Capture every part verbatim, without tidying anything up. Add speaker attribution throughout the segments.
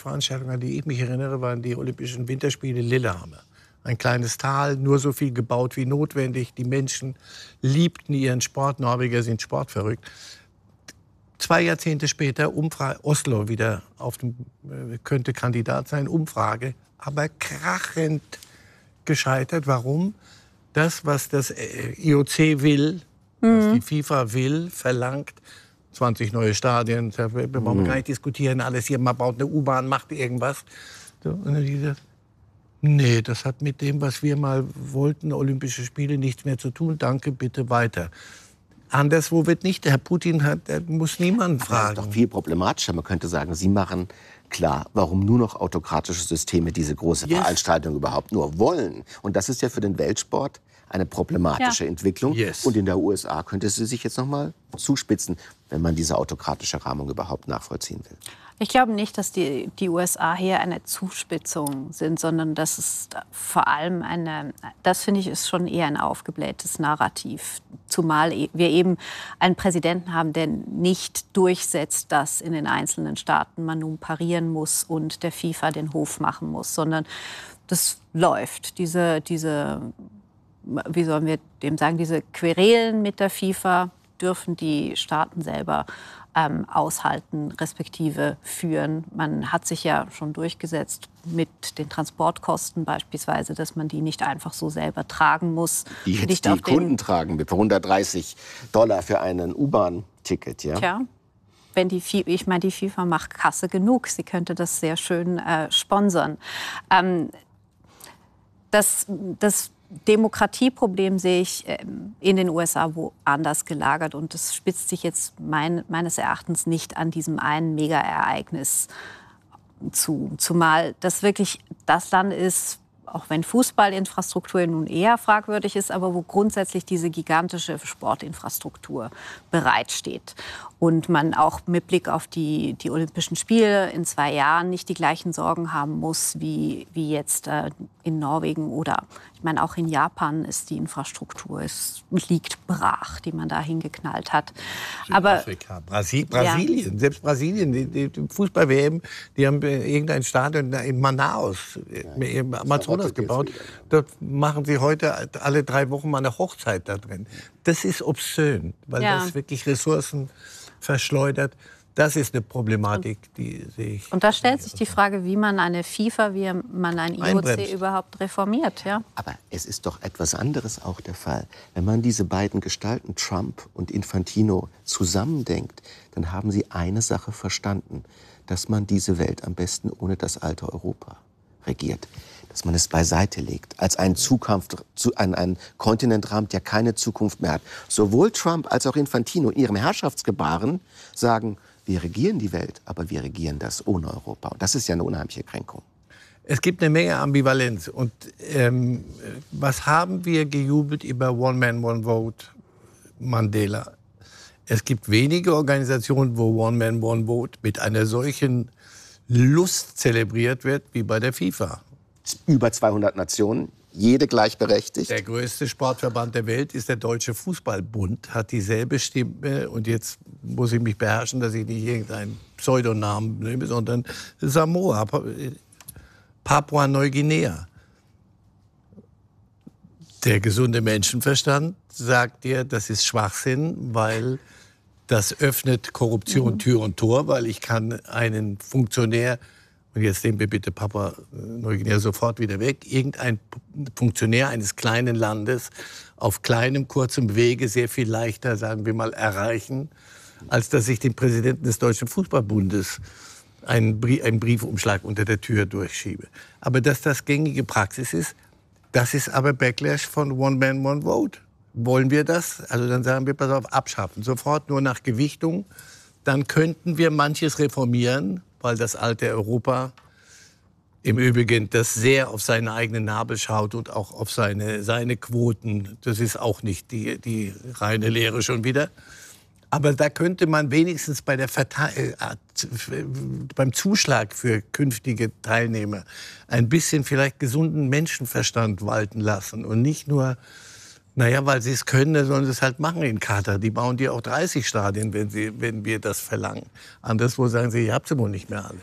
Speaker 1: Sportveranstaltung, an die ich mich erinnere, waren die Olympischen Winterspiele Lillehammer. Ein kleines Tal, nur so viel gebaut wie notwendig. Die Menschen liebten ihren Sport. Norweger sind sportverrückt. Zwei Jahrzehnte später, Umfrage, Oslo wieder auf dem, äh, könnte Kandidat sein, Umfrage, aber krachend gescheitert. Warum? Das, was das I O C will, mhm. was die FIFA will, verlangt, zwanzig neue Stadien, wir wollen mhm. gar nicht diskutieren, alles hier, man baut eine U-Bahn, macht irgendwas. So, und dann gesagt, nee, das hat mit dem, was wir mal wollten, Olympische Spiele, nichts mehr zu tun. Danke, bitte weiter. Anderswo wird nicht. Herr Putin hat, er muss niemanden fragen.
Speaker 2: Das ist doch viel problematischer. Man könnte sagen, Sie machen klar, warum nur noch autokratische Systeme diese große yes. Veranstaltung überhaupt nur wollen. Und das ist ja für den Weltsport eine problematische ja. Entwicklung. Yes. Und in der U S A könnte sie sich jetzt noch mal zuspitzen, wenn man diese autokratische Rahmung überhaupt nachvollziehen will.
Speaker 3: Ich glaube nicht, dass die, die U S A hier eine Zuspitzung sind, sondern das ist vor allem eine, das finde ich, ist schon eher ein aufgeblähtes Narrativ. Zumal wir eben einen Präsidenten haben, der nicht durchsetzt, dass in den einzelnen Staaten man nun parieren muss und der FIFA den Hof machen muss, sondern das läuft. Diese, diese, wie sollen wir dem sagen, diese Querelen mit der FIFA dürfen die Staaten selber ähm, aushalten, respektive führen. Man hat sich ja schon durchgesetzt mit den Transportkosten beispielsweise, dass man die nicht einfach so selber tragen muss.
Speaker 2: Die jetzt
Speaker 3: nicht
Speaker 2: die
Speaker 3: auf
Speaker 2: Kunden
Speaker 3: den,
Speaker 2: tragen mit hundertdreißig Dollar für einen U-Bahn-Ticket, ja?
Speaker 3: Tja. Wenn die, ich meine, die FIFA macht Kasse genug. Sie könnte das sehr schön äh, sponsern. Ähm, das, das Demokratieproblem sehe ich in den U S A woanders gelagert. Und das spitzt sich jetzt mein, meines Erachtens nicht an diesem einen Mega-Ereignis zu. Zumal das wirklich das Land ist, auch wenn Fußballinfrastruktur nun eher fragwürdig ist, aber wo grundsätzlich diese gigantische Sportinfrastruktur bereitsteht. Und man auch mit Blick auf die, die Olympischen Spiele in zwei Jahren nicht die gleichen Sorgen haben muss wie, wie jetzt äh, in Norwegen oder ich meine auch in Japan ist die Infrastruktur, es liegt brach, die man da hingeknallt hat.
Speaker 1: Südafrika, aber Brasi Brasilien, ja. selbst Brasilien, die, die Fußball-W M, die haben irgendein Stadion in Manaus, ja, im Amazonas gebaut. Dort machen sie heute alle drei Wochen mal eine Hochzeit da drin. Das ist obszön, weil ja. das wirklich Ressourcen verschleudert. Das ist eine Problematik, die sehe ich.
Speaker 3: Und da stellt sich die Frage, wie man eine FIFA, wie man ein I O C überhaupt reformiert. Ja?
Speaker 2: Aber es ist doch etwas anderes auch der Fall. Wenn man diese beiden Gestalten, Trump und Infantino, zusammendenkt, dann haben sie eine Sache verstanden, dass man diese Welt am besten ohne das alte Europa regiert. Dass man es beiseite legt, als einen, Zukunft, einen, einen Kontinent rahmt, der keine Zukunft mehr hat. Sowohl Trump als auch Infantino in ihrem Herrschaftsgebaren sagen, wir regieren die Welt, aber wir regieren das ohne Europa. Und das ist ja eine unheimliche Kränkung.
Speaker 1: Es gibt eine Menge Ambivalenz. Und ähm, was haben wir gejubelt über One Man, One Vote, Mandela? Es gibt wenige Organisationen, wo One Man, One Vote mit einer solchen Lust zelebriert wird wie bei der FIFA.
Speaker 2: Über zweihundert Nationen, jede gleichberechtigt.
Speaker 1: Der größte Sportverband der Welt ist der Deutsche Fußballbund, hat dieselbe Stimme. Und jetzt muss ich mich beherrschen, dass ich nicht irgendeinen Pseudonamen nehme, sondern Samoa, Papua-Neuguinea. Der gesunde Menschenverstand sagt dir, das ist Schwachsinn, weil das öffnet Korruption Tür und Tor, weil ich kann einen Funktionär, und jetzt nehmen wir bitte Papua-Neuguinea sofort wieder weg, irgendein Funktionär eines kleinen Landes auf kleinem, kurzem Wege sehr viel leichter, sagen wir mal, erreichen, als dass ich dem Präsidenten des Deutschen Fußballbundes einen, Brie einen Briefumschlag unter der Tür durchschiebe. Aber dass das gängige Praxis ist, das ist aber Backlash von One Man, One Vote. Wollen wir das? Also dann sagen wir, pass auf, abschaffen. Sofort nur nach Gewichtung. Dann könnten wir manches reformieren, weil das alte Europa im Übrigen das sehr auf seine eigene Nabel schaut und auch auf seine, seine Quoten. Das ist auch nicht die, die reine Lehre schon wieder. Aber da könnte man wenigstens bei der Verteil beim Zuschlag für künftige Teilnehmer ein bisschen vielleicht gesunden Menschenverstand walten lassen und nicht nur, naja, weil sie es können, dann sollen sie es halt machen in Katar. Die bauen dir auch dreißig Stadien, wenn, sie, wenn wir das verlangen. Anderswo sagen sie, ihr habt sie wohl nicht mehr alle.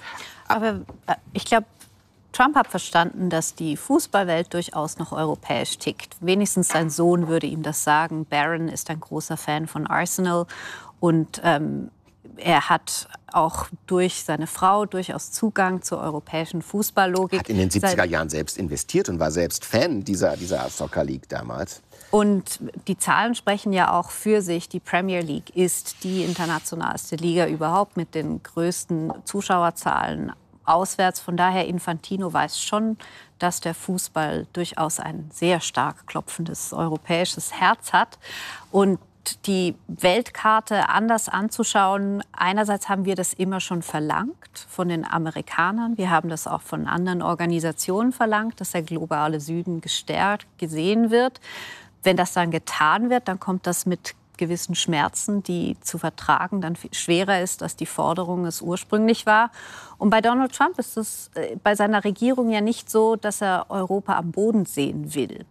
Speaker 3: Aber äh, ich glaube, Trump hat verstanden, dass die Fußballwelt durchaus noch europäisch tickt. Wenigstens sein Sohn würde ihm das sagen. Barron ist ein großer Fan von Arsenal und ähm, er hat auch durch seine Frau durchaus Zugang zur europäischen Fußballlogik.
Speaker 2: Hat in den siebziger Jahren selbst investiert und war selbst Fan dieser, dieser Soccer League damals.
Speaker 3: Und die Zahlen sprechen ja auch für sich. Die Premier League ist die internationalste Liga überhaupt mit den größten Zuschauerzahlen auswärts. Von daher, Infantino weiß schon, dass der Fußball durchaus ein sehr stark klopfendes europäisches Herz hat. Und die Weltkarte anders anzuschauen. Einerseits haben wir das immer schon verlangt von den Amerikanern. Wir haben das auch von anderen Organisationen verlangt, dass der globale Süden gestärkt gesehen wird. Wenn das dann getan wird, dann kommt das mit gewissen Schmerzen, die zu vertragen dann viel schwerer ist, als die Forderung es ursprünglich war. Und bei Donald Trump ist es bei seiner Regierung ja nicht so, dass er Europa am Boden sehen will.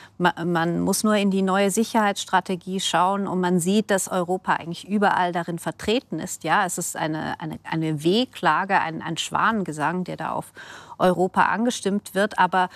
Speaker 3: Man muss nur in die neue Sicherheitsstrategie schauen und man sieht, dass Europa eigentlich überall darin vertreten ist. Ja, es ist eine, eine, eine Wehklage, ein, ein Schwanengesang, der da auf Europa angestimmt wird, aber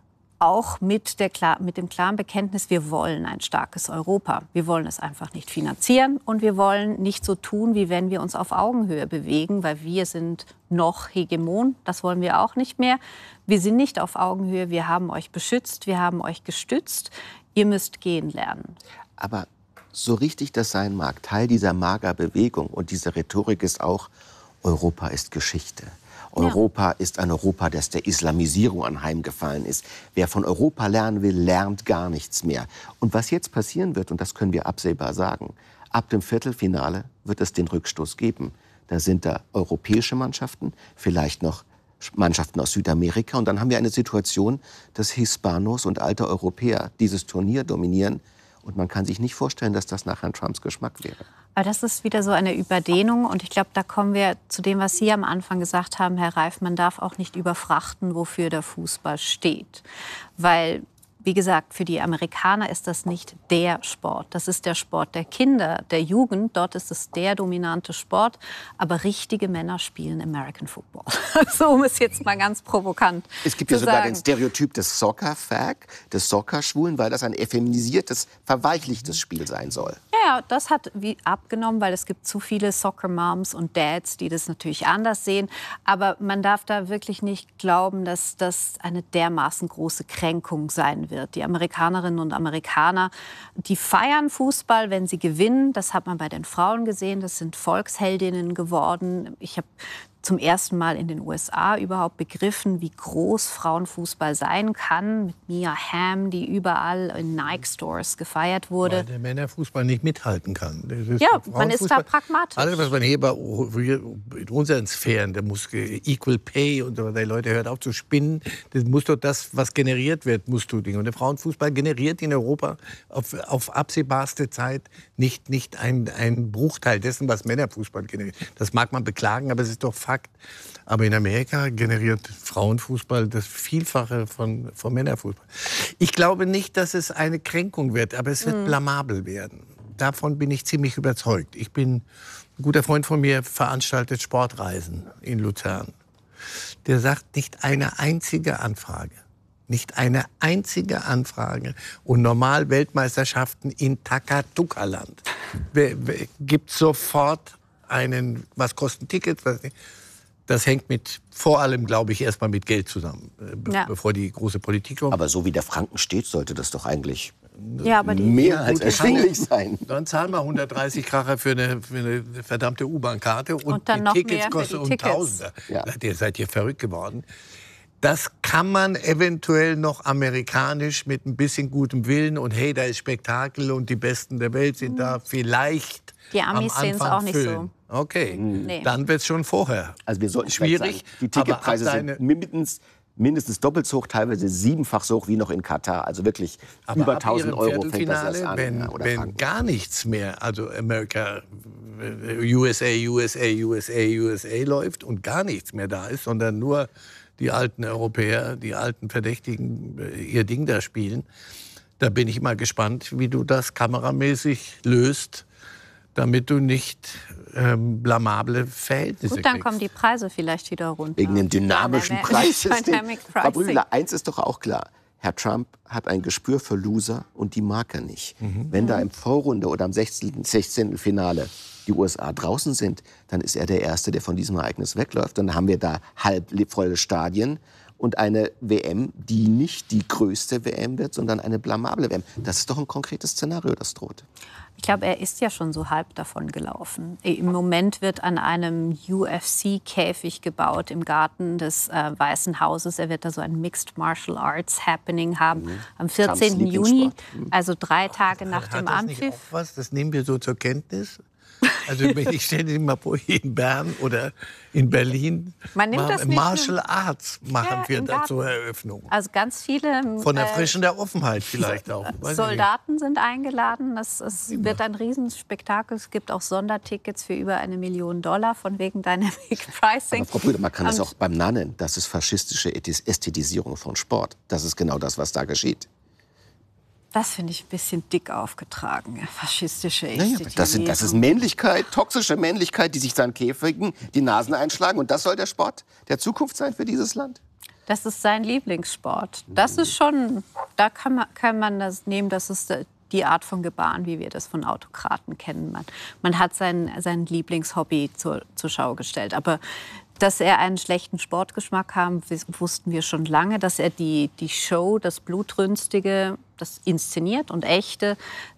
Speaker 3: auch mit, der, mit dem klaren Bekenntnis, wir wollen ein starkes Europa. Wir wollen es einfach nicht finanzieren und wir wollen nicht so tun, wie wenn wir uns auf Augenhöhe bewegen, weil wir sind noch Hegemon. Das wollen wir auch nicht mehr. Wir sind nicht auf Augenhöhe. Wir haben euch beschützt, wir haben euch gestützt. Ihr müsst gehen lernen.
Speaker 2: Aber so richtig das sein mag, Teil dieser Magerbewegung und diese Rhetorik ist auch, Europa ist Geschichte. Europa ja. ist ein Europa, das der Islamisierung anheimgefallen ist. Wer von Europa lernen will, lernt gar nichts mehr. Und was jetzt passieren wird, und das können wir absehbar sagen, ab dem Viertelfinale wird es den Rückstoß geben. Da sind da europäische Mannschaften, vielleicht noch Mannschaften aus Südamerika. Und dann haben wir eine Situation, dass Hispanos und alte Europäer dieses Turnier dominieren. Und man kann sich nicht vorstellen, dass das nach Herrn Trumps Geschmack wäre.
Speaker 3: Aber das ist wieder so eine Überdehnung. Und ich glaube, da kommen wir zu dem, was Sie am Anfang gesagt haben, Herr Reif. Man darf auch nicht überfrachten, wofür der Fußball steht. Weil, wie gesagt, für die Amerikaner ist das nicht der Sport. Das ist der Sport der Kinder, der Jugend. Dort ist es der dominante Sport. Aber richtige Männer spielen American Football. So, um es jetzt mal ganz provokant zu sagen.
Speaker 2: Es gibt ja sogar den Stereotyp des Soccer-Fag, des Soccer-Schwulen, weil das ein effeminisiertes, verweichlichtes Spiel sein soll.
Speaker 3: Ja, das hat wie abgenommen, weil es gibt zu viele Soccer-Moms und Dads, die das natürlich anders sehen. Aber man darf da wirklich nicht glauben, dass das eine dermaßen große Kränkung sein wird. Die Amerikanerinnen und Amerikaner, die feiern Fußball, wenn sie gewinnen. Das hat man bei den Frauen gesehen. Das sind Volksheldinnen geworden. Ich habe zum ersten Mal in den U S A überhaupt begriffen, wie groß Frauenfußball sein kann. Mit Mia Hamm, die überall in Nike-Stores gefeiert wurde.
Speaker 1: Weil der Männerfußball nicht mithalten kann.
Speaker 3: Ja, man ist da pragmatisch.
Speaker 1: Alles, was man hier bei in unseren Sphären, der muss Equal Pay und so, die Leute hört auf zu spinnen. Das muss doch das, was generiert wird, musst du Dinge. Und der Frauenfußball generiert in Europa auf, auf absehbarste Zeit nicht, nicht ein, ein Bruchteil dessen, was Männerfußball generiert. Das mag man beklagen, aber es ist doch Fakt. Aber in Amerika generiert Frauenfußball das Vielfache von, von Männerfußball. Ich glaube nicht, dass es eine Kränkung wird, aber es wird mhm. blamabel werden. Davon bin ich ziemlich überzeugt. Ich bin, ein guter Freund von mir veranstaltet Sportreisen in Luzern. Der sagt, nicht eine einzige Anfrage. Nicht eine einzige Anfrage. Und normal Weltmeisterschaften in Takatuka-Land. Gibt sofort einen, was kosten Tickets, was nicht. Das hängt mit, vor allem, glaube ich, erstmal mit Geld zusammen, be ja. bevor die große Politik kommt.
Speaker 2: Aber so wie der Franken steht, sollte das doch eigentlich
Speaker 3: ja, aber die
Speaker 2: mehr als erschwinglich sein.
Speaker 1: Dann zahlen wir hundertdreißig Kracher für eine, für eine verdammte U-Bahn-Karte und,
Speaker 3: und dann
Speaker 1: die
Speaker 3: noch
Speaker 1: Tickets
Speaker 3: mehr
Speaker 1: kosten um Tausender.
Speaker 2: Ja.
Speaker 1: Ihr seid ihr verrückt geworden. Das kann man eventuell noch amerikanisch mit ein bisschen gutem Willen und hey, da ist Spektakel und die Besten der Welt sind da vielleicht.
Speaker 3: Die Amis sehen es auch nicht
Speaker 1: füllen.
Speaker 3: so.
Speaker 1: Okay,
Speaker 3: nee.
Speaker 1: Dann wird es schon vorher.
Speaker 2: Also wir sollten
Speaker 1: schwierig.
Speaker 2: Sagen, die Ticketpreise sind mindestens, mindestens doppelt so hoch, teilweise siebenfach so hoch wie noch in Katar. Also wirklich
Speaker 1: aber
Speaker 2: über tausend Euro fängt das erst an.
Speaker 1: Wenn,
Speaker 2: ja,
Speaker 1: wenn gar nichts mehr, also Amerika, U S A, U S A, U S A, U S A läuft und gar nichts mehr da ist, sondern nur die alten Europäer, die alten Verdächtigen ihr Ding da spielen, da bin ich mal gespannt, wie du das kameramäßig löst, damit du nicht ähm, blamable Verhältnisse
Speaker 3: Gut, dann
Speaker 1: kriegst.
Speaker 3: kommen die Preise vielleicht wieder runter.
Speaker 2: Wegen dem dynamischen
Speaker 3: Dynamic-
Speaker 2: Preissystem.
Speaker 3: Dynamic
Speaker 2: Frau
Speaker 3: Pricing.
Speaker 2: Brügler, eins ist doch auch klar. Herr Trump hat ein Gespür für Loser und die mag er nicht. Mhm. Wenn da im Vorrunde oder am sechzehnten Finale die U S A draußen sind, dann ist er der Erste, der von diesem Ereignis wegläuft. Dann haben wir da halb volle Stadien und eine W M, die nicht die größte W M wird, sondern eine blamable W M. Das ist doch ein konkretes Szenario, das droht.
Speaker 3: Ich glaube, er ist ja schon so halb davon gelaufen. Im Moment wird an einem U F C-Käfig gebaut im Garten des äh, Weißen Hauses. Er wird da so ein Mixed Martial Arts Happening haben mhm. am vierzehnten Juni, also drei Tage nach
Speaker 1: Hat
Speaker 3: dem
Speaker 1: das
Speaker 3: Anpfiff.
Speaker 1: Nicht auch was? Das nehmen wir so zur Kenntnis. Also ich stelle dir mal vor, hier in Bern oder in Berlin
Speaker 3: Man nimmt das nicht
Speaker 1: Martial
Speaker 3: nur-
Speaker 1: Arts machen
Speaker 3: Ja,
Speaker 1: wir
Speaker 3: im
Speaker 1: da
Speaker 3: Garten.
Speaker 1: zur Eröffnung.
Speaker 3: Also ganz viele
Speaker 1: Von
Speaker 3: äh,
Speaker 1: erfrischender Offenheit vielleicht auch. Weiß ich
Speaker 3: Soldaten sind eingeladen. Es, es wird ein Riesenspektakel. Es gibt auch Sondertickets für über eine Million Dollar von wegen Dynamic Pricing.
Speaker 2: Aber Frau Brüder, man kann das
Speaker 3: Und-
Speaker 2: auch beim Nannen. Das ist faschistische Ästhetisierung von Sport. Das ist genau das, was da geschieht.
Speaker 3: Das finde ich ein bisschen dick aufgetragen, ja, faschistische
Speaker 2: Naja,
Speaker 3: Ästhetisierung.
Speaker 2: das, sind, das ist Männlichkeit, toxische Männlichkeit, die sich dann Käfigen die Nasen einschlagen. Und das soll der Sport der Zukunft sein für dieses Land?
Speaker 3: Das ist sein Lieblingssport. Das ist schon, da kann man, kann man das nehmen, das ist die Art von Gebaren, wie wir das von Autokraten kennen. Man, man hat sein, sein Lieblingshobby zur, zur Schau gestellt. Aber dass er einen schlechten Sportgeschmack haben, wussten wir schon lange. Dass er die, die Show, das Blutrünstige, das inszeniert und echte,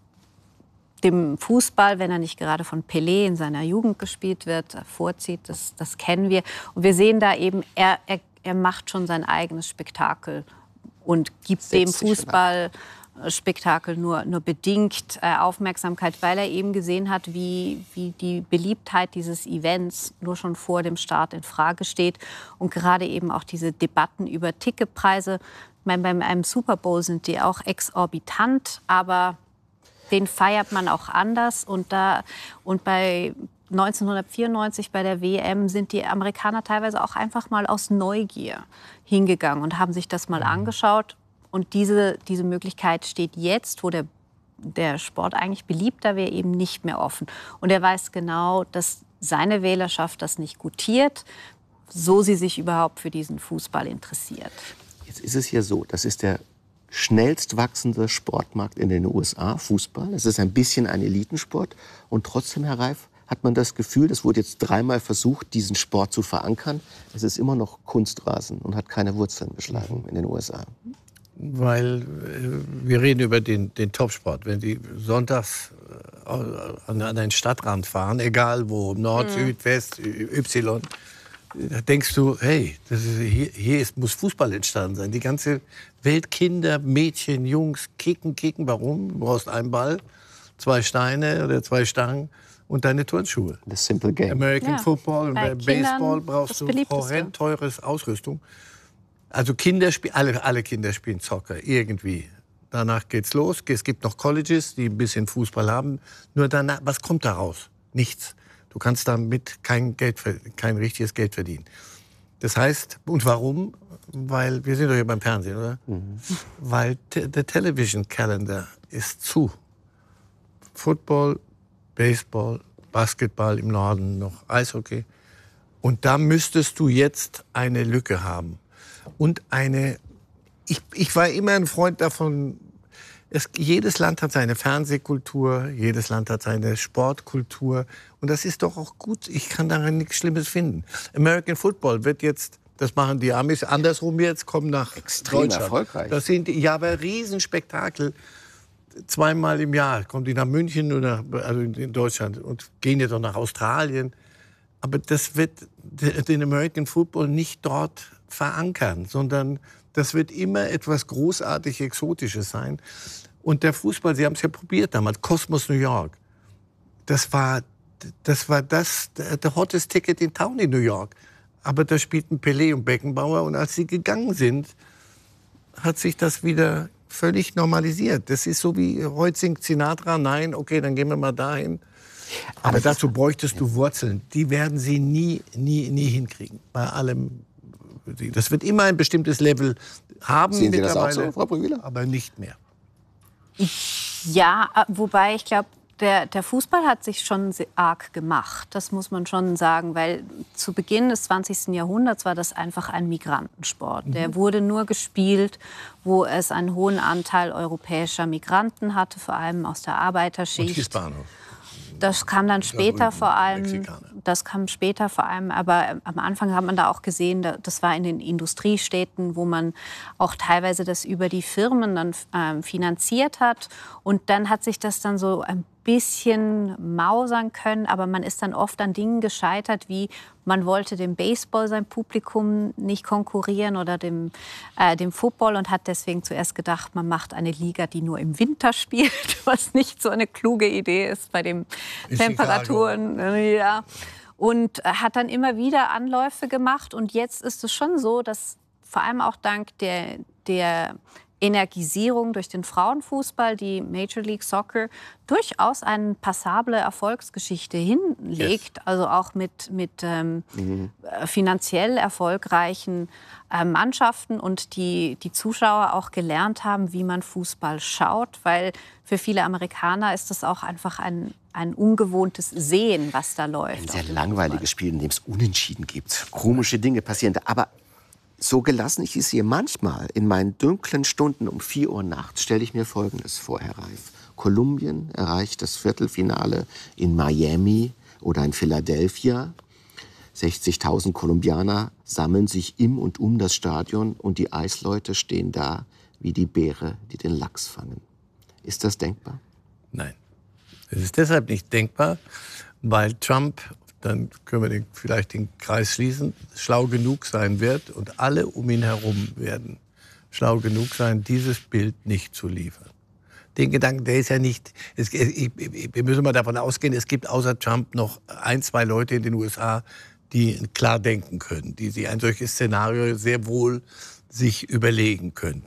Speaker 3: dem Fußball, wenn er nicht gerade von Pelé in seiner Jugend gespielt wird, vorzieht, das, das kennen wir. Und wir sehen da eben, er, er, er macht schon sein eigenes Spektakel und gibt
Speaker 2: Setzt
Speaker 3: dem
Speaker 2: sich schon
Speaker 3: Fußball Spektakel nur, nur bedingt äh, Aufmerksamkeit, weil er eben gesehen hat, wie, wie die Beliebtheit dieses Events nur schon vor dem Start in Frage steht. Und gerade eben auch diese Debatten über Ticketpreise. Ich meine, bei einem Super Bowl sind die auch exorbitant, aber den feiert man auch anders. Und, da, und bei neunzehnhundertvierundneunzig bei der W M sind die Amerikaner teilweise auch einfach mal aus Neugier hingegangen und haben sich das mal angeschaut. Und diese, diese Möglichkeit steht jetzt, wo der, der Sport eigentlich beliebter wäre, eben nicht mehr offen. Und er weiß genau, dass seine Wählerschaft das nicht gutiert, so sie sich überhaupt für diesen Fußball interessiert.
Speaker 2: Jetzt ist es hier so, das ist der schnellst wachsende Sportmarkt in den U S A, Fußball. Es ist ein bisschen ein Elitensport. Und trotzdem, Herr Reif, hat man das Gefühl, das wurde jetzt dreimal versucht, diesen Sport zu verankern. Es ist immer noch Kunstrasen und hat keine Wurzeln geschlagen in den U S A.
Speaker 1: Weil äh, wir reden über den, den Topsport. Wenn die sonntags äh, an, an einen Stadtrand fahren, egal wo, Nord, mhm. Süd, West, Y, da denkst du, hey, das ist, hier, hier ist, muss Fußball entstanden sein. Die ganze Welt, Kinder, Mädchen, Jungs, kicken, kicken. Warum? Du brauchst einen Ball, zwei Steine oder zwei Stangen und deine Turnschuhe.
Speaker 2: Das simple game.
Speaker 1: American
Speaker 3: Ja.
Speaker 1: Football und
Speaker 3: Bei
Speaker 1: bei
Speaker 3: Kindern
Speaker 1: Baseball brauchst
Speaker 3: das
Speaker 1: du
Speaker 3: beliebteste.
Speaker 1: horrend teures Ausrüstung. Also Kinder spielen, alle, alle Kinder spielen Soccer, irgendwie. Danach geht's los. Es gibt noch Colleges, die ein bisschen Fußball haben. Nur danach, was kommt da raus? Nichts. Du kannst damit kein Geld, kein richtiges Geld verdienen. Das heißt, und warum? Weil, wir sind doch hier beim Fernsehen, oder? Mhm. Weil te- der Television Calendar ist zu. Football, Baseball, Basketball im Norden, noch Eishockey. Und da müsstest du jetzt eine Lücke haben. Und eine, ich, ich war immer ein Freund davon, es, jedes Land hat seine Fernsehkultur, jedes Land hat seine Sportkultur. Und das ist doch auch gut, ich kann daran nichts Schlimmes finden. American Football wird jetzt, das machen die Amis andersrum jetzt, kommen nach
Speaker 2: Extrem
Speaker 1: Deutschland.
Speaker 2: erfolgreich.
Speaker 1: Das sind die, ja, aber Riesenspektakel. Zweimal im Jahr kommen die nach München oder also in Deutschland und gehen jetzt auch nach Australien. Aber das wird den American Football nicht dort verankern, sondern das wird immer etwas großartig Exotisches sein. Und der Fußball, Sie haben es ja probiert damals, Cosmos New York, das war das, war das der hottest Ticket in Town in New York. Aber da spielten Pelé und Beckenbauer und als sie gegangen sind, hat sich das wieder völlig normalisiert. Das ist so wie heute singt Sinatra, nein, okay, dann gehen wir mal dahin. Aber dazu bräuchtest du Wurzeln. Die werden sie nie, nie, nie hinkriegen. Bei allem. Das wird immer ein bestimmtes Level haben.
Speaker 2: Sehen Sie das auch
Speaker 1: mittlerweile,
Speaker 2: so, Frau Brügler?
Speaker 1: aber nicht mehr.
Speaker 3: Ja, wobei ich glaube, der, der Fußball hat sich schon arg gemacht, das muss man schon sagen, weil zu Beginn des zwanzigsten Jahrhunderts war das einfach ein Migrantensport. Mhm. Der wurde nur gespielt, wo es einen hohen Anteil europäischer Migranten hatte, vor allem aus der Arbeiterschicht.
Speaker 1: Und Hispanos.
Speaker 3: Das kam dann später vor allem, das kam später vor allem, aber am Anfang hat man da auch gesehen, das war in den Industriestädten, wo man auch teilweise das über die Firmen dann äh, finanziert hat. Und dann hat sich das dann so ein bisschen mausern können, aber man ist dann oft an Dingen gescheitert, wie man wollte dem Baseball sein Publikum nicht konkurrieren oder dem, äh, dem Football und hat deswegen zuerst gedacht, man macht eine Liga, die nur im Winter spielt, was nicht so eine kluge Idee ist bei den ist Temperaturen. Ja. Und hat dann immer wieder Anläufe gemacht und jetzt ist es schon so, dass vor allem auch dank der, der Energisierung durch den Frauenfußball, die Major League Soccer durchaus eine passable Erfolgsgeschichte hinlegt, yes. also auch mit, mit ähm, mhm. finanziell erfolgreichen äh, Mannschaften und die, die Zuschauer auch gelernt haben, wie man Fußball schaut, weil für viele Amerikaner ist das auch einfach ein, ein ungewohntes Sehen, was da läuft.
Speaker 2: Ein sehr langweiliges Spiel, in dem es Unentschieden gibt. Komische Dinge passieren da, aber so gelassen ich es hier manchmal, in meinen dunklen Stunden um vier Uhr nachts, stelle ich mir Folgendes vor, Herr Reif. Kolumbien erreicht das Viertelfinale in Miami oder in Philadelphia. sechzigtausend Kolumbianer sammeln sich im und um das Stadion und die Eisleute stehen da wie die Bäre, die den Lachs fangen. Ist das denkbar?
Speaker 1: Nein. Es ist deshalb nicht denkbar, weil Trump, dann können wir den, vielleicht den Kreis schließen, schlau genug sein wird und alle um ihn herum werden schlau genug sein, dieses Bild nicht zu liefern. Den Gedanken, der ist ja nicht, es, ich, wir müssen mal davon ausgehen, es gibt außer Trump noch ein, zwei Leute in den U S A, die klar denken können, die sich ein solches Szenario sehr wohl sich überlegen könnten.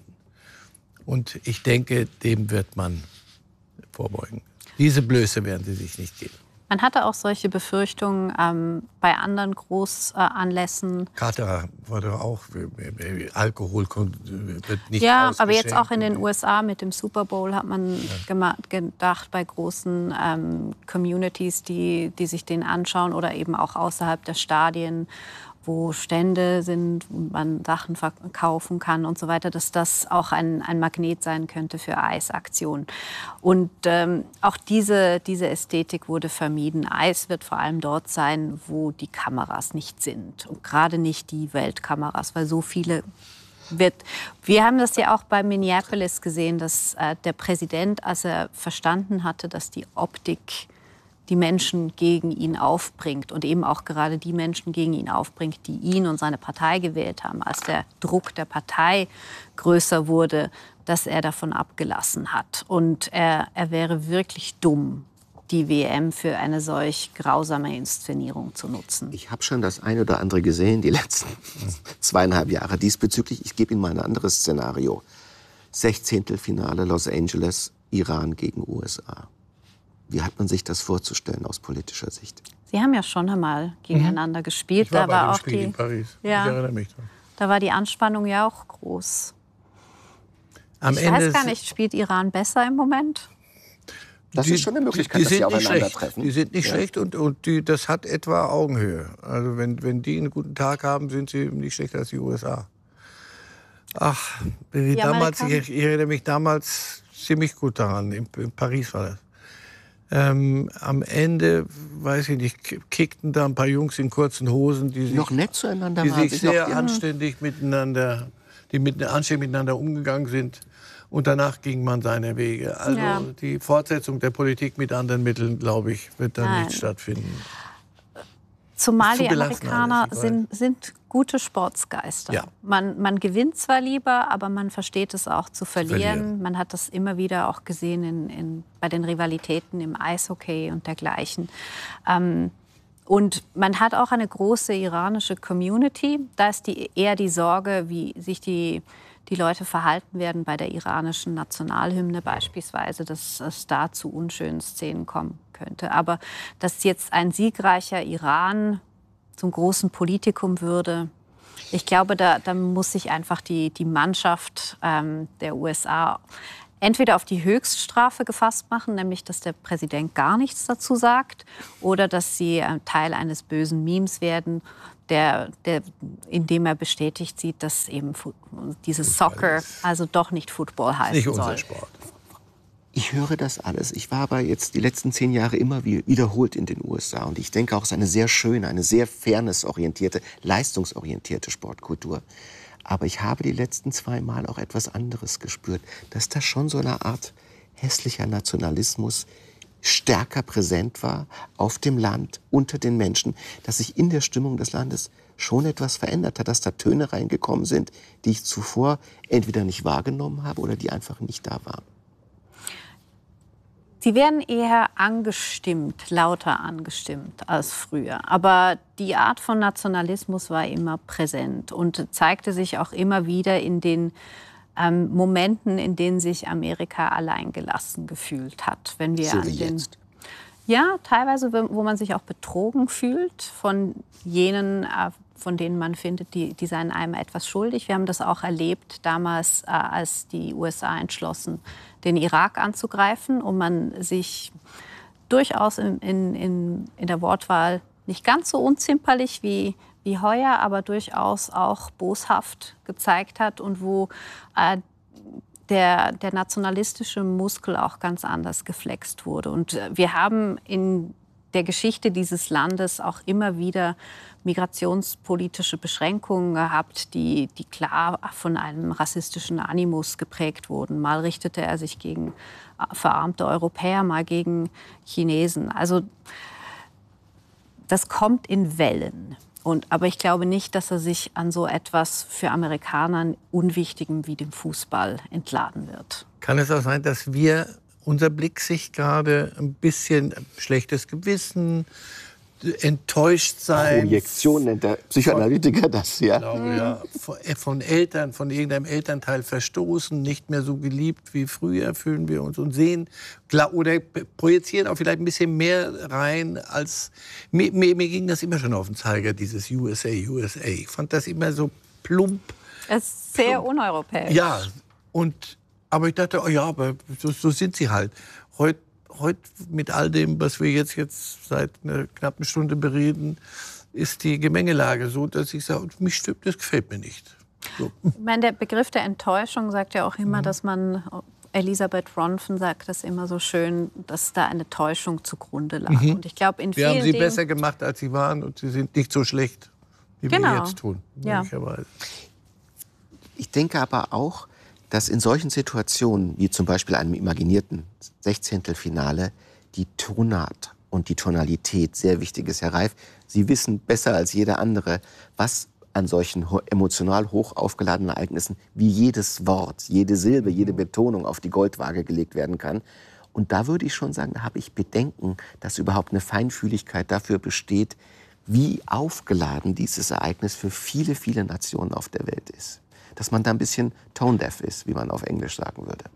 Speaker 1: Und ich denke, dem wird man vorbeugen. Diese Blöße werden sie sich nicht geben.
Speaker 3: Man hatte auch solche Befürchtungen ähm, bei anderen Großanlässen. Äh,
Speaker 1: Katar war doch auch, Alkohol wird nicht
Speaker 3: Ja, aber jetzt auch in den U S A mit dem Super Bowl hat man ja. gedacht, bei großen ähm, Communities, die, die sich den anschauen oder eben auch außerhalb der Stadien, wo Stände sind, wo man Sachen verkaufen kann und so weiter, dass das auch ein, ein Magnet sein könnte für Eisaktionen. Und ähm, auch diese, diese Ästhetik wurde vermieden. Eis wird vor allem dort sein, wo die Kameras nicht sind. Und gerade nicht die Weltkameras, weil so viele wird. Wir haben das ja auch bei Minneapolis gesehen, dass äh, der Präsident, als er verstanden hatte, dass die Optik die Menschen gegen ihn aufbringt und eben auch gerade die Menschen gegen ihn aufbringt, die ihn und seine Partei gewählt haben, als der Druck der Partei größer wurde, dass er davon abgelassen hat. Und er, er wäre wirklich dumm, die W M für eine solch grausame Inszenierung zu nutzen.
Speaker 2: Ich habe schon das eine oder andere gesehen, die letzten zweieinhalb Jahre diesbezüglich. Ich gebe Ihnen mal ein anderes Szenario. Sechzehntelfinale Los Angeles, Iran gegen U S A. Wie hat man sich das vorzustellen aus politischer Sicht?
Speaker 3: Sie haben ja schon einmal gegeneinander mhm. gespielt.
Speaker 1: Ich war
Speaker 3: da
Speaker 1: bei
Speaker 3: war
Speaker 1: dem
Speaker 3: auch
Speaker 1: Spiel
Speaker 3: die,
Speaker 1: in Paris.
Speaker 3: Ja,
Speaker 1: ich erinnere mich dran.
Speaker 3: Da war die Anspannung ja auch groß.
Speaker 1: Am
Speaker 3: ich
Speaker 1: Ende
Speaker 3: weiß gar nicht, spielt Iran besser im Moment?
Speaker 2: Das
Speaker 1: die,
Speaker 2: ist schon eine Möglichkeit,
Speaker 1: die, die
Speaker 2: dass sie
Speaker 1: sind
Speaker 2: aufeinandertreffen.
Speaker 1: Die sind nicht
Speaker 2: ja.
Speaker 1: schlecht und, und die, das hat etwa Augenhöhe. Also wenn, wenn die einen guten Tag haben, sind sie nicht schlechter als die U S A. Ach, die damals, ich, ich erinnere mich damals ziemlich gut daran. In, in Paris war das. Ähm, am Ende, weiß ich nicht, kickten da ein paar Jungs in kurzen Hosen, die sich,
Speaker 2: noch nett zueinander
Speaker 1: die
Speaker 2: waren,
Speaker 1: sich sehr
Speaker 2: noch,
Speaker 1: anständig ja. miteinander, die mit, anständig miteinander umgegangen sind. Und danach ging man seine Wege. Also
Speaker 3: ja.
Speaker 1: die Fortsetzung der Politik mit anderen Mitteln, glaube ich, wird da nicht stattfinden.
Speaker 3: Zumal die Amerikaner sind, sind gute Sportsgeister.
Speaker 1: Ja.
Speaker 3: Man, man gewinnt zwar lieber, aber man versteht es auch zu verlieren.
Speaker 1: verlieren.
Speaker 3: Man hat das immer wieder auch gesehen in, in, bei den Rivalitäten im Eishockey und dergleichen. Ähm, und man hat auch eine große iranische Community. Da ist die, eher die Sorge, wie sich die, die Leute verhalten werden bei der iranischen Nationalhymne beispielsweise, dass es da zu unschönen Szenen kommen könnte. Aber dass jetzt ein siegreicher Iran zum großen Politikum würde, ich glaube, da, da muss sich einfach die, die Mannschaft ähm, der U S A entweder auf die Höchststrafe gefasst machen, nämlich dass der Präsident gar nichts dazu sagt, oder dass sie Teil eines bösen Memes werden, der, der, in dem er bestätigt sieht, dass eben dieses Soccer also doch nicht Football heißen
Speaker 1: nicht
Speaker 3: soll.
Speaker 1: Unser Sport.
Speaker 2: Ich höre das alles. Ich war aber jetzt die letzten zehn Jahre immer wiederholt in den U S A. Und ich denke auch, es ist eine sehr schöne, eine sehr fairnessorientierte, leistungsorientierte Sportkultur. Aber ich habe die letzten zwei Mal auch etwas anderes gespürt, dass da schon so eine Art hässlicher Nationalismus stärker präsent war auf dem Land, unter den Menschen, dass sich in der Stimmung des Landes schon etwas verändert hat, dass da Töne reingekommen sind, die ich zuvor entweder nicht wahrgenommen habe oder die einfach nicht da waren.
Speaker 3: Sie werden eher angestimmt, lauter angestimmt als früher. Aber die Art von Nationalismus war immer präsent und zeigte sich auch immer wieder in den ähm, Momenten, in denen sich Amerika alleingelassen gefühlt hat. Wenn wir
Speaker 2: so
Speaker 3: an
Speaker 2: wie
Speaker 3: den,
Speaker 2: jetzt.
Speaker 3: Ja, teilweise, wo man sich auch betrogen fühlt von jenen, äh, von denen man findet, die, die seien einem etwas schuldig. Wir haben das auch erlebt damals, äh, als die U S A entschlossen, den Irak anzugreifen und man sich durchaus in, in, in, in der Wortwahl nicht ganz so unzimperlich wie, wie heuer, aber durchaus auch boshaft gezeigt hat und wo äh, der, der nationalistische Muskel auch ganz anders geflext wurde. Und wir haben in der Geschichte dieses Landes auch immer wieder migrationspolitische Beschränkungen gehabt, die, die klar von einem rassistischen Animus geprägt wurden. Mal richtete er sich gegen verarmte Europäer, mal gegen Chinesen. Also das kommt in Wellen. Und, aber ich glaube nicht, dass er sich an so etwas für Amerikaner Unwichtigem wie dem Fußball entladen wird.
Speaker 1: Kann es auch sein, dass wir, unser Blick sich gerade ein bisschen schlechtes Gewissen, enttäuscht sein.
Speaker 2: Projektion nennt der Psychoanalytiker das, ja.
Speaker 1: Ich glaube, ja. Von, von Eltern, von irgendeinem Elternteil verstoßen, nicht mehr so geliebt wie früher, fühlen wir uns und sehen oder projizieren auch vielleicht ein bisschen mehr rein als mir, mir, mir ging das immer schon auf den Zeiger, dieses U S A, U S A. Ich fand das immer so plump.
Speaker 3: Es ist sehr
Speaker 1: plump.
Speaker 3: uneuropäisch.
Speaker 1: Ja, und aber ich dachte, oh ja, aber so, so sind sie halt. Heute Heute mit all dem, was wir jetzt, jetzt seit einer knappen Stunde bereden, ist die Gemengelage so, dass ich sage, mich stimmt, das gefällt mir nicht. So.
Speaker 3: Ich meine, der Begriff der Enttäuschung sagt ja auch immer, mhm. dass man, Elisabeth Ronfen sagt das immer so schön, dass da eine Täuschung zugrunde lag. Mhm. Und ich glaube, in
Speaker 1: wir
Speaker 3: vielen
Speaker 1: haben sie
Speaker 3: Dingen
Speaker 1: besser gemacht, als sie waren und sie sind nicht so schlecht, wie
Speaker 3: genau.
Speaker 1: wir jetzt tun.
Speaker 3: Ja.
Speaker 2: Ich denke aber auch, dass in solchen Situationen, wie zum Beispiel einem imaginierten Sechzehntelfinale, die Tonart und die Tonalität sehr wichtig ist. Herr Reif, Sie wissen besser als jeder andere, was an solchen emotional hoch aufgeladenen Ereignissen wie jedes Wort, jede Silbe, jede Betonung auf die Goldwaage gelegt werden kann. Und da würde ich schon sagen, da habe ich Bedenken, dass überhaupt eine Feinfühligkeit dafür besteht, wie aufgeladen dieses Ereignis für viele, viele Nationen auf der Welt ist. Dass man da ein bisschen tone-deaf ist, wie man auf Englisch sagen würde.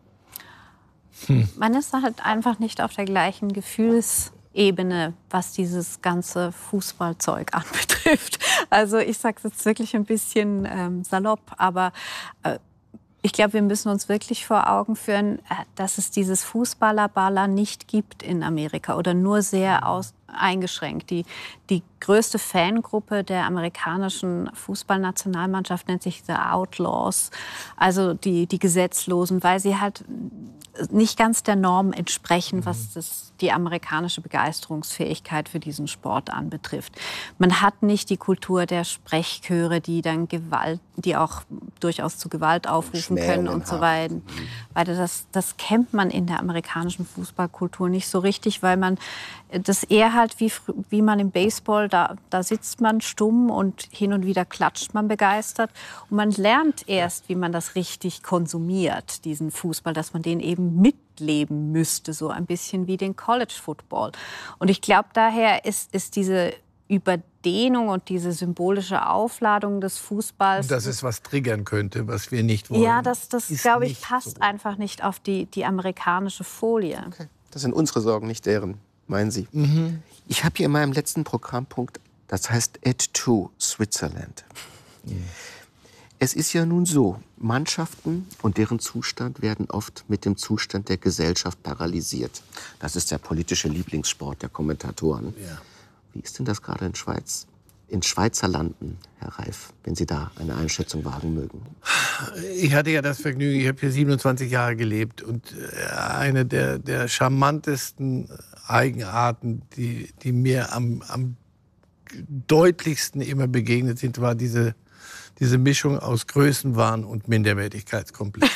Speaker 3: Hm. Man ist halt einfach nicht auf der gleichen Gefühlsebene, was dieses ganze Fußballzeug anbetrifft. Also ich sage es jetzt wirklich ein bisschen ähm, salopp, aber äh, ich glaube, wir müssen uns wirklich vor Augen führen, dass es dieses Fußballerballer nicht gibt in Amerika oder nur sehr aus, eingeschränkt. Die, die größte Fangruppe der amerikanischen Fußballnationalmannschaft nennt sich The Outlaws, also die, die Gesetzlosen, weil sie halt nicht ganz der Norm entsprechen, was das, die amerikanische Begeisterungsfähigkeit für diesen Sport anbetrifft. Man hat nicht die Kultur der Sprechchöre, die dann Gewalt, die auch durchaus zu Gewalt aufrufen können und so weiter. Weil das, das kennt man in der amerikanischen Fußballkultur nicht so richtig, weil man das eher halt wie, wie man im Baseball, da, da sitzt man stumm und hin und wieder klatscht man begeistert. Und man lernt erst, wie man das richtig konsumiert, diesen Fußball, dass man den eben mitleben müsste, so ein bisschen wie den College Football. Und ich glaube, daher ist, ist diese Überdehnung und diese symbolische Aufladung des Fußballs.
Speaker 1: Und dass es was triggern könnte, was wir nicht wollen.
Speaker 3: Ja, das, das glaube ich, passt so. einfach nicht auf die, die amerikanische Folie.
Speaker 2: Okay. Das sind unsere Sorgen, nicht deren, meinen Sie? Mhm. Ich habe hier in meinem letzten Programmpunkt, das heißt Add to Switzerland. Mhm. Es ist ja nun so, Mannschaften und deren Zustand werden oft mit dem Zustand der Gesellschaft paralysiert. Das ist der politische Lieblingssport der Kommentatoren.
Speaker 1: Ja.
Speaker 2: Wie ist denn das gerade in Schweiz? In Schweizer Landen, Herr Reif, wenn Sie da eine Einschätzung wagen mögen.
Speaker 1: Ich hatte ja das Vergnügen, ich habe hier siebenundzwanzig Jahre gelebt und eine der, der charmantesten Eigenarten, die, die mir am, am deutlichsten immer begegnet sind, war diese, diese Mischung aus Größenwahn und Minderwertigkeitskomplex.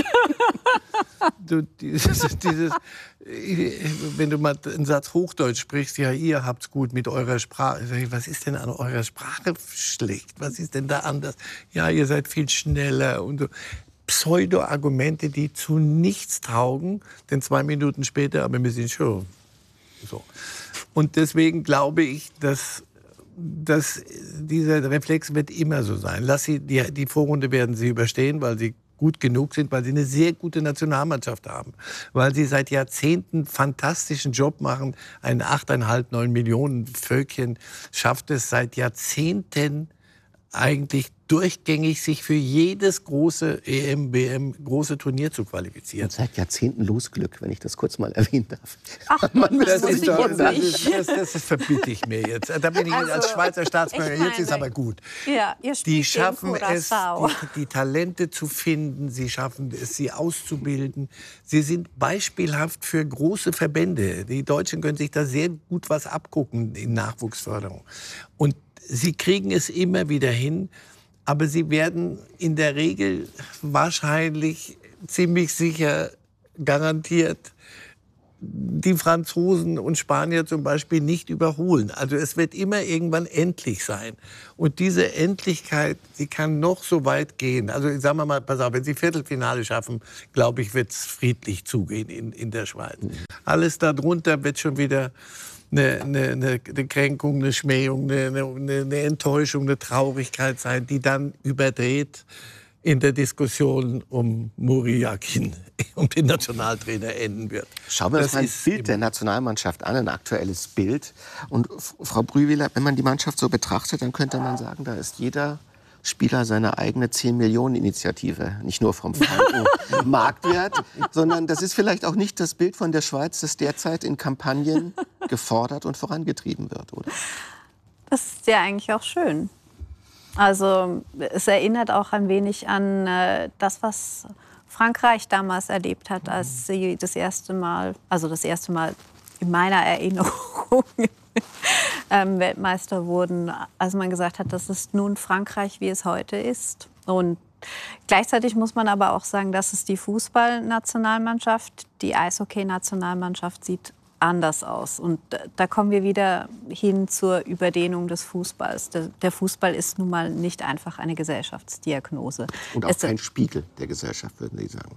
Speaker 1: Du, dieses, dieses, wenn du mal einen Satz Hochdeutsch sprichst, ja, ihr habt's gut mit eurer Sprache. Was ist denn an eurer Sprache schlecht? Was ist denn da anders? Ja, ihr seid viel schneller und so. Pseudo-Argumente, die zu nichts taugen, denn zwei Minuten später, aber wir sind schon so. Und deswegen glaube ich, dass, dass dieser Reflex wird immer so sein. Lass sie, die, die Vorrunde werden sie überstehen, weil sie gut genug sind, weil sie eine sehr gute Nationalmannschaft haben, weil sie seit Jahrzehnten fantastischen Job machen. Ein achteinhalb, neun Millionen Völkchen schafft es seit Jahrzehnten eigentlich durchgängig, sich für jedes große E M, B M, große Turnier zu qualifizieren.
Speaker 2: Und seit Jahrzehnten Losglück, wenn ich das kurz mal erwähnen darf.
Speaker 3: Ach,
Speaker 2: Man
Speaker 3: das
Speaker 2: das
Speaker 3: weiß ich jetzt
Speaker 1: das,
Speaker 3: nicht.
Speaker 1: das, das, das verbiete ich mir jetzt. Da bin ich
Speaker 3: Also,
Speaker 1: als Schweizer Staatsbürger,
Speaker 3: ich
Speaker 1: jetzt ist
Speaker 3: meine,
Speaker 1: aber gut.
Speaker 3: Ja, ihr spielt
Speaker 1: Die schaffen
Speaker 3: gegen
Speaker 1: es,
Speaker 3: Curaçao.
Speaker 1: die, die Talente zu finden, sie schaffen es, sie auszubilden. Sie sind beispielhaft für große Verbände. Die Deutschen können sich da sehr gut was abgucken in Nachwuchsförderung. Und sie kriegen es immer wieder hin, aber sie werden in der Regel wahrscheinlich ziemlich sicher garantiert die Franzosen und Spanier zum Beispiel nicht überholen. Also es wird immer irgendwann endlich sein. Und diese Endlichkeit, die kann noch so weit gehen. Also sagen wir mal, pass auf, wenn sie Viertelfinale schaffen, glaube ich, wird es friedlich zugehen in, in der Schweiz. Alles darunter wird schon wieder eine, eine, eine, eine Kränkung, eine Schmähung, eine, eine, eine Enttäuschung, eine Traurigkeit sein, die dann überdreht in der Diskussion um Muri Yakin, um den Nationaltrainer, enden wird.
Speaker 2: Schauen wir uns
Speaker 1: Das
Speaker 2: mal ein
Speaker 1: ist
Speaker 2: Bild der Nationalmannschaft an, ein aktuelles Bild. Und Frau Brühwiler, wenn man die Mannschaft so betrachtet, dann könnte man sagen, da ist jeder Spieler seine eigene zehn-Millionen-Initiative. Nicht nur vom Marktwert, sondern das ist vielleicht auch nicht das Bild von der Schweiz, das derzeit in Kampagnen gefordert und vorangetrieben wird, oder?
Speaker 3: Das ist ja eigentlich auch schön. Also es erinnert auch ein wenig an äh, das, was Frankreich damals erlebt hat, als sie das erste Mal, also das erste Mal in meiner Erinnerung ähm, Weltmeister wurden, als man gesagt hat, das ist nun Frankreich, wie es heute ist. Und gleichzeitig muss man aber auch sagen, dass es die Fußballnationalmannschaft, die Eishockey-Nationalmannschaft sieht anders aus. Und da kommen wir wieder hin zur Überdehnung des Fußballs. Der, der Fußball ist nun mal nicht einfach eine Gesellschaftsdiagnose.
Speaker 2: Und auch
Speaker 3: es,
Speaker 2: kein Spiegel der Gesellschaft, würden Sie sagen.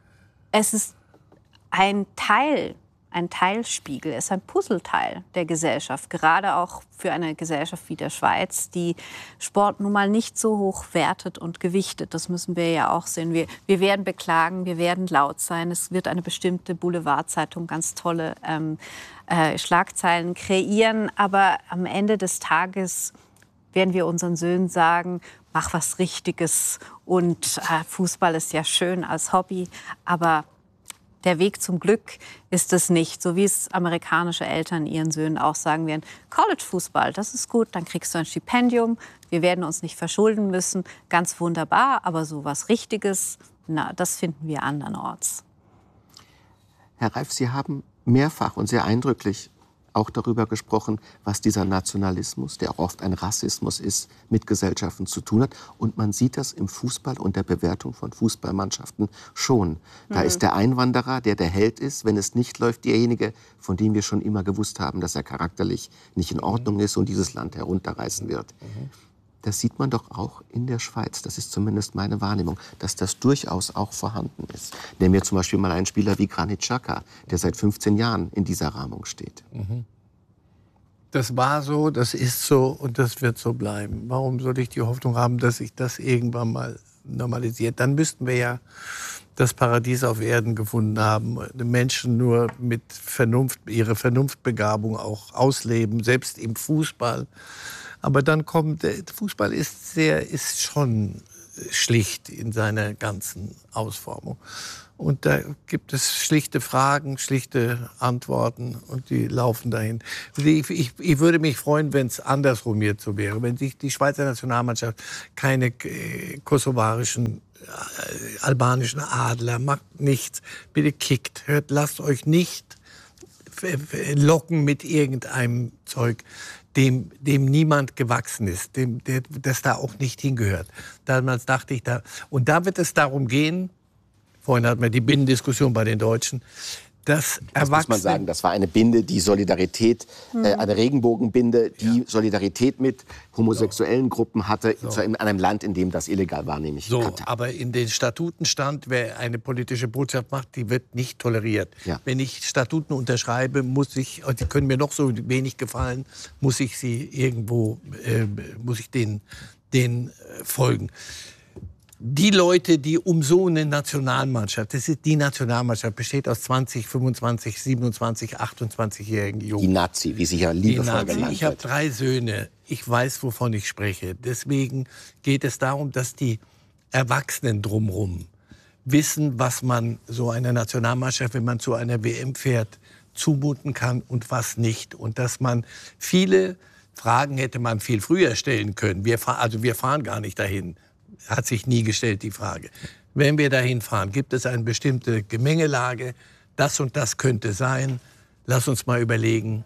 Speaker 3: Es ist ein Teil, ein Teilspiegel, es ist ein Puzzleteil der Gesellschaft. Gerade auch für eine Gesellschaft wie der Schweiz, die Sport nun mal nicht so hoch wertet und gewichtet. Das müssen wir ja auch sehen. Wir, wir werden beklagen, wir werden laut sein. Es wird eine bestimmte Boulevardzeitung ganz tolle ähm, äh, Schlagzeilen kreieren. Aber am Ende des Tages werden wir unseren Söhnen sagen, mach was Richtiges. Und äh, Fußball ist ja schön als Hobby, aber der Weg zum Glück ist es nicht, so wie es amerikanische Eltern ihren Söhnen auch sagen werden. College-Fußball, das ist gut, dann kriegst du ein Stipendium, wir werden uns nicht verschulden müssen, ganz wunderbar, aber so was Richtiges, na, das finden wir andernorts.
Speaker 2: Herr Reif, Sie haben mehrfach und sehr eindrücklich auch darüber gesprochen, was dieser Nationalismus, der auch oft ein Rassismus ist, mit Gesellschaften zu tun hat. Und man sieht das im Fußball und der Bewertung von Fußballmannschaften schon. Da mhm. ist der Einwanderer, der der Held ist, wenn es nicht läuft, derjenige, von dem wir schon immer gewusst haben, dass er charakterlich nicht in Ordnung ist und dieses Land herunterreißen wird. Mhm. Das sieht man doch auch in der Schweiz, das ist zumindest meine Wahrnehmung, dass das durchaus auch vorhanden ist. Nehmen wir zum Beispiel mal einen Spieler wie Granit Xhaka, der seit fünfzehn Jahren in dieser Rahmung steht.
Speaker 1: Das war so, das ist so und das wird so bleiben. Warum soll ich die Hoffnung haben, dass sich das irgendwann mal normalisiert? Dann müssten wir ja das Paradies auf Erden gefunden haben. Die Menschen nur mit Vernunft, ihre Vernunftbegabung auch ausleben, selbst im Fußball. Aber dann kommt, der Fußball ist sehr, ist schon schlicht in seiner ganzen Ausformung. Und da gibt es schlichte Fragen, schlichte Antworten und die laufen dahin. Ich, ich, ich würde mich freuen, wenn es andersrum jetzt so wäre. Wenn sich die Schweizer Nationalmannschaft keine äh, kosovarischen, äh, albanischen Adler, macht nichts, bitte kickt, hört, lasst euch nicht locken mit irgendeinem Zeug, dem, dem niemand gewachsen ist, dem, der, das da auch nicht hingehört. Damals dachte ich da, und da wird es darum gehen, vorhin hatten wir die Binnendiskussion bei den Deutschen, dass Erwachsene...
Speaker 2: Das muss man sagen, das war eine Binde, die Solidarität, mhm. äh, eine Regenbogenbinde, die ja. Solidarität mit homosexuellen so. Gruppen hatte, so. in einem Land, in dem das illegal war, nämlich
Speaker 1: so,
Speaker 2: Katar.
Speaker 1: Aber in den Statuten stand, wer eine politische Botschaft macht, die wird nicht toleriert. Ja. Wenn ich Statuten unterschreibe, muss ich, die können mir noch so wenig gefallen, muss ich sie irgendwo, äh, muss ich denen, denen äh, folgen. Die Leute, die um so eine Nationalmannschaft, das ist die Nationalmannschaft, besteht aus zwanzig, fünfundzwanzig, siebenundzwanzig, achtundzwanzigjährigen Jungen.
Speaker 2: Die Nazi, wie sie ja liebevoll genannt wird.
Speaker 1: Ich habe drei Söhne. Ich weiß, wovon ich spreche. Deswegen geht es darum, dass die Erwachsenen drumherum wissen, was man so einer Nationalmannschaft, wenn man zu einer W M fährt, zumuten kann und was nicht. Und dass man viele Fragen hätte man viel früher stellen können. Wir fahren, also wir fahren gar nicht dahin. Hat sich nie gestellt, die Frage. Wenn wir dahin fahren, gibt es eine bestimmte Gemengelage, das und das könnte sein. Lass uns mal überlegen,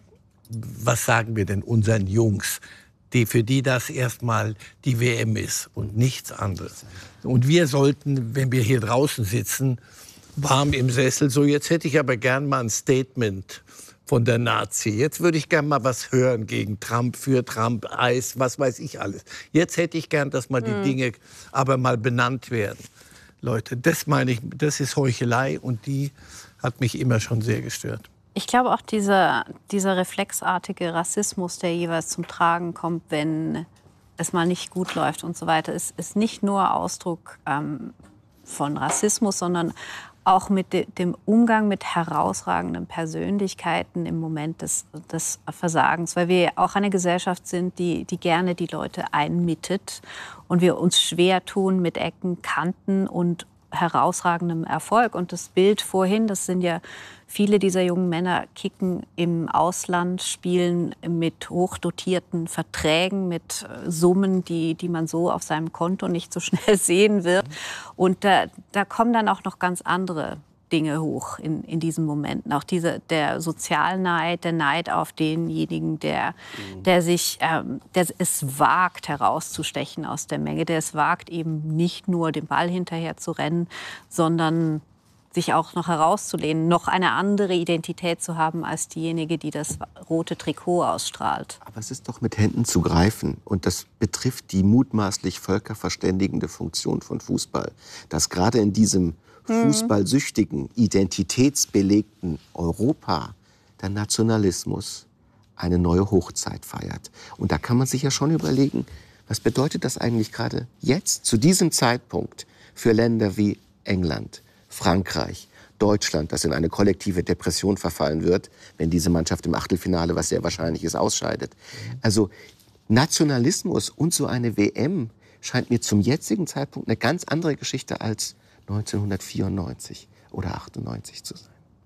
Speaker 1: was sagen wir denn unseren Jungs, die, für die das erstmal die W M ist und nichts anderes. Und wir sollten, wenn wir hier draußen sitzen, warm im Sessel, so jetzt hätte ich aber gern mal ein Statement von der Nazi. Jetzt würde ich gern mal was hören gegen Trump, für Trump, Eis, was weiß ich alles. Jetzt hätte ich gern, dass mal die mhm. Dinge aber mal benannt werden. Leute, das meine ich, das ist Heuchelei und die hat mich immer schon sehr gestört.
Speaker 3: Ich glaube auch dieser, dieser reflexartige Rassismus, der jeweils zum Tragen kommt, wenn es mal nicht gut läuft und so weiter, ist, ist nicht nur Ausdruck ähm, von Rassismus, sondern auch mit de, dem Umgang mit herausragenden Persönlichkeiten im Moment des, des Versagens. Weil wir auch eine Gesellschaft sind, die, die gerne die Leute einmittet und wir uns schwer tun mit Ecken, Kanten und herausragendem Erfolg. Und das Bild vorhin, das sind ja viele dieser jungen Männer, kicken im Ausland, spielen mit hochdotierten Verträgen, mit Summen, die, die man so auf seinem Konto nicht so schnell sehen wird. Und da, da kommen dann auch noch ganz andere Dinge hoch in, in diesen Momenten. Auch diese, der Sozialneid, der Neid auf denjenigen, der, der, sich, ähm, der es wagt, herauszustechen aus der Menge, der es wagt, eben nicht nur den Ball hinterher zu rennen, sondern sich auch noch herauszulehnen, noch eine andere Identität zu haben als diejenige, die das rote Trikot ausstrahlt.
Speaker 2: Aber es ist doch mit Händen zu greifen. Und das betrifft die mutmaßlich völkerverständigende Funktion von Fußball. Dass gerade in diesem fußballsüchtigen, identitätsbelegten Europa der Nationalismus eine neue Hochzeit feiert. Und da kann man sich ja schon überlegen, was bedeutet das eigentlich gerade jetzt, zu diesem Zeitpunkt, für Länder wie England, Frankreich, Deutschland, das in eine kollektive Depression verfallen wird, wenn diese Mannschaft im Achtelfinale, was sehr wahrscheinlich ist, ausscheidet. Also Nationalismus und so eine W M scheint mir zum jetzigen Zeitpunkt eine ganz andere Geschichte als neunzehnhundertvierundneunzig oder achtundneunzig zu sein.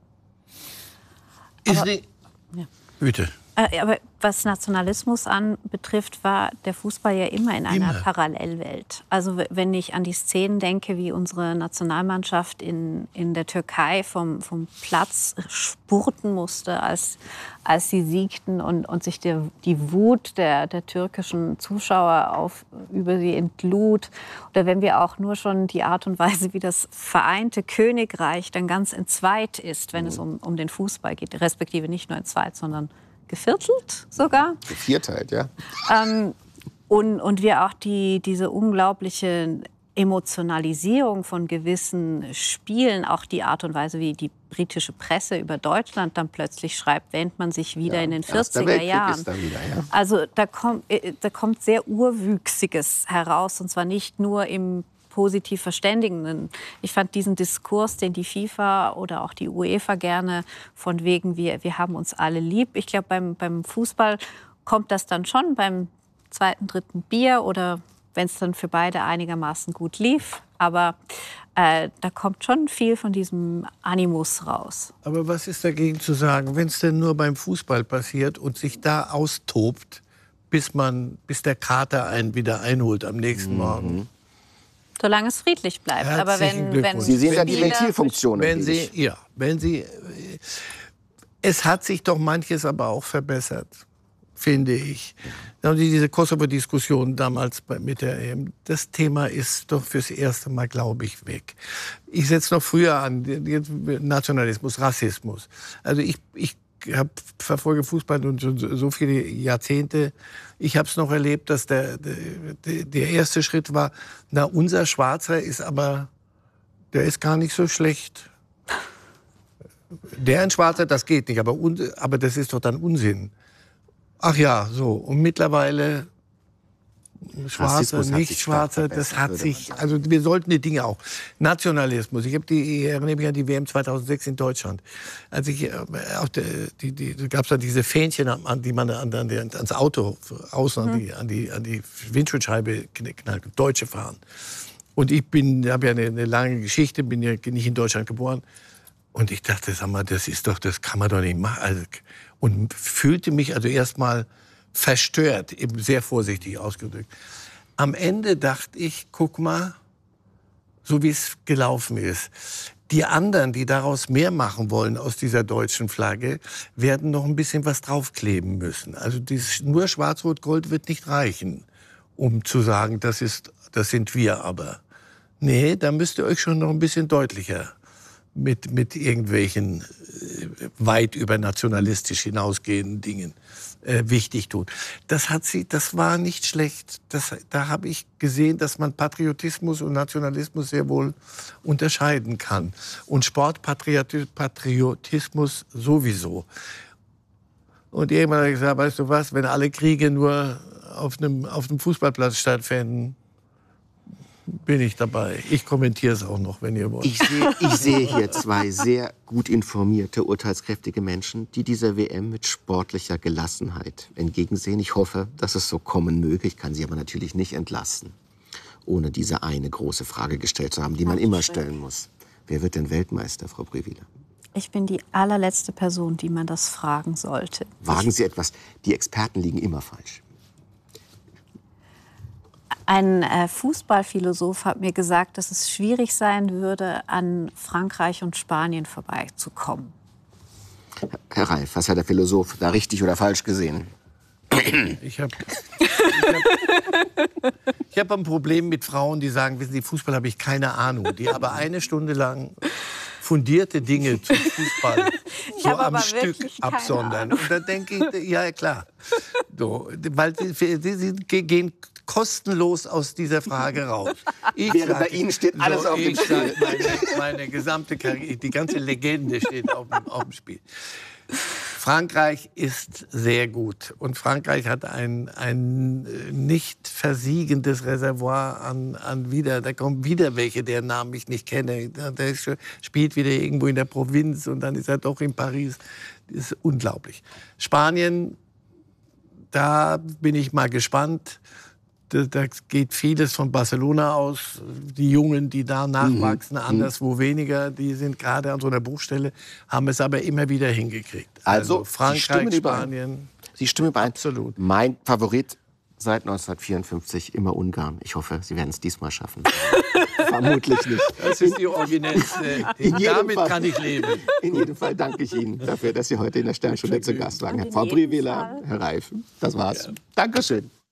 Speaker 1: Ist aber, ja. Bitte.
Speaker 3: Aber was Nationalismus anbetrifft, war der Fußball ja immer in einer immer. Parallelwelt. Also wenn ich an die Szenen denke, wie unsere Nationalmannschaft in, in der Türkei vom, vom Platz spurten musste, als, als sie siegten und, und sich der, die Wut der, der türkischen Zuschauer auf, über sie entlud. Oder wenn wir auch nur schon die Art und Weise, wie das Vereinte Königreich dann ganz entzweit ist, wenn mhm. es um, um den Fußball geht, respektive nicht nur entzweit, sondern geviertelt sogar.
Speaker 2: Gevierteilt, ja.
Speaker 3: Ähm, und, und wir auch die, diese unglaubliche Emotionalisierung von gewissen Spielen, auch die Art und Weise, wie die britische Presse über Deutschland dann plötzlich schreibt, wähnt man sich wieder ja, in den vierziger Jahren. Ist da wieder, ja. Also da kommt, da kommt sehr Urwüchsiges heraus, und zwar nicht nur im positiv Verständigenden. Ich fand diesen Diskurs, den die FIFA oder auch die UEFA gerne von wegen, wir, wir haben uns alle lieb. Ich glaube, beim, beim Fußball kommt das dann schon beim zweiten, dritten Bier oder wenn es dann für beide einigermaßen gut lief. Aber äh, da kommt schon viel von diesem Animus raus.
Speaker 1: Aber was ist dagegen zu sagen, wenn es denn nur beim Fußball passiert und sich da austobt, bis, man, bis der Kater einen wieder einholt am nächsten mhm. Morgen?
Speaker 3: Solange es friedlich bleibt. Aber wenn, wenn
Speaker 2: Sie sehen ja die
Speaker 3: Spieler-
Speaker 2: Ventilfunktion.
Speaker 1: Wenn Sie, ja, wenn Sie, es hat sich doch manches aber auch verbessert, finde ich. Und diese Kosovo-Diskussion damals bei- mit der E M, das Thema ist doch fürs erste Mal, glaube ich, weg. Ich setze noch früher an, jetzt Nationalismus, Rassismus. Also ich, ich hab, verfolge Fußball nun schon so, so viele Jahrzehnte. Ich habe es noch erlebt, dass der, der, der erste Schritt war, na, unser Schwarzer ist aber, der ist gar nicht so schlecht. Der ein Schwarzer, das geht nicht, aber, un, aber das ist doch dann Unsinn. Ach ja, so. Und mittlerweile Schwarzer,
Speaker 2: Rassismus hat
Speaker 1: nicht
Speaker 2: sich stark
Speaker 1: Schwarzer, das
Speaker 2: verbessert,
Speaker 1: hat
Speaker 2: würde
Speaker 1: sich, also wir sollten die Dinge auch. Nationalismus, ich, hab die, ich erinnere mich an die W M zweitausendsechs in Deutschland. Als ich, äh, auf der, die, die, gab es da diese Fähnchen, an die man an, an, ans Auto außen an, die, an, die, an die Windschutzscheibe knallt, Deutsche fahren. Und ich bin, habe ja eine, eine lange Geschichte, bin ja nicht in Deutschland geboren. Und ich dachte, sag mal, das ist doch, das kann man doch nicht machen. Also, und fühlte mich also erstmal verstört, eben sehr vorsichtig ausgedrückt. Am Ende dachte ich, guck mal, so wie es gelaufen ist. Die anderen, die daraus mehr machen wollen aus dieser deutschen Flagge, werden noch ein bisschen was draufkleben müssen. Also dieses, nur Schwarz-Rot-Gold wird nicht reichen, um zu sagen, das ist, das sind wir aber. Nee, da müsst ihr euch schon noch ein bisschen deutlicher mit, mit irgendwelchen äh, weit über nationalistisch hinausgehenden Dingen äh, wichtig tun. Das hat sie, das war nicht schlecht. Das, da habe ich gesehen, dass man Patriotismus und Nationalismus sehr wohl unterscheiden kann. Und Sportpatriotismus sowieso. Und irgendwann habe ich gesagt, weißt du was, wenn alle Kriege nur auf einem, auf einem Fußballplatz stattfinden, bin ich dabei. Ich kommentiere es auch noch, wenn ihr wollt.
Speaker 2: Ich sehe, ich sehe hier zwei sehr gut informierte, urteilskräftige Menschen, die dieser W M mit sportlicher Gelassenheit entgegensehen. Ich hoffe, dass es so kommen möge. Ich kann sie aber natürlich nicht entlassen, ohne diese eine große Frage gestellt zu haben, die man immer stellen muss. Wer wird denn Weltmeister, Frau Brühwiler?
Speaker 3: Ich bin die allerletzte Person, die man das fragen sollte.
Speaker 2: Wagen Sie etwas. Die Experten liegen immer falsch.
Speaker 3: Ein äh, Fußballphilosoph hat mir gesagt, dass es schwierig sein würde, an Frankreich und Spanien vorbeizukommen.
Speaker 2: Herr Reif, was hat der Philosoph da richtig oder falsch gesehen?
Speaker 1: Ich habe ich hab, ich hab ein Problem mit Frauen, die sagen, wissen Sie, Fußball habe ich keine Ahnung, die aber eine Stunde lang fundierte Dinge zum Fußball so am Stück absondern. Und da denke ich, ja klar, so, weil sie, sie gehen kostenlos aus dieser Frage raus. Ich
Speaker 2: Während
Speaker 1: sag,
Speaker 2: bei Ihnen steht alles
Speaker 1: so,
Speaker 2: auf dem
Speaker 1: ich
Speaker 2: Spiel.
Speaker 1: Sag, meine, meine gesamte Karriere, die ganze Legende steht auf dem, auf dem Spiel. Frankreich ist sehr gut. Und Frankreich hat ein, ein nicht versiegendes Reservoir an, an wieder. Da kommen wieder welche, deren Namen ich nicht kenne. Der spielt wieder irgendwo in der Provinz und dann ist er doch in Paris. Das ist unglaublich. Spanien, da bin ich mal gespannt. Da, da geht vieles von Barcelona aus. Die Jungen, die da nachwachsen, mhm. anderswo weniger, die sind gerade an so einer Bruchstelle, haben es aber immer wieder hingekriegt.
Speaker 2: Also,
Speaker 1: Also Frankreich,
Speaker 2: Sie
Speaker 1: Spanien.
Speaker 2: Sie stimmen überein.
Speaker 1: Absolut.
Speaker 2: Mein Favorit seit neunzehnhundertvierundfünfzig immer Ungarn. Ich hoffe, Sie werden es diesmal schaffen. Vermutlich nicht.
Speaker 1: Das ist die originellste. Damit Fall. Kann ich leben.
Speaker 2: In jedem Fall danke ich Ihnen dafür, dass Sie heute in der Sternstunde zu Gast waren. Frau Brühwiler, Herr Reif, das war's. Ja. Dankeschön.